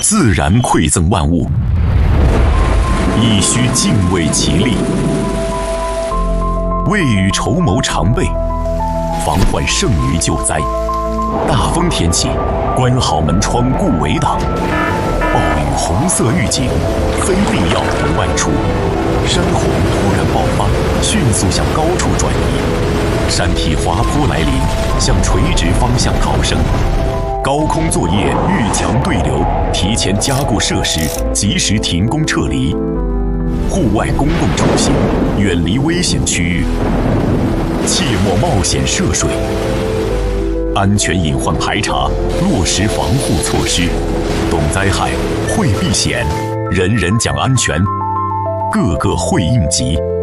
自然馈赠万物，亦须敬畏其力。未雨绸缪常备，防患胜于救灾。大风天气，关好门窗顾围挡。暴雨红色预警，非必要不外出。山洪突然爆发，迅速向高处转移。山体滑坡来临，向垂直方向逃生。高空作业遇强对流，提前加固设施，及时停工撤离。户外公共出行，远离危险区域，切莫冒险涉水。安全隐患排查，落实防护措施。懂灾害，会避险，人人讲安全，个个会应急。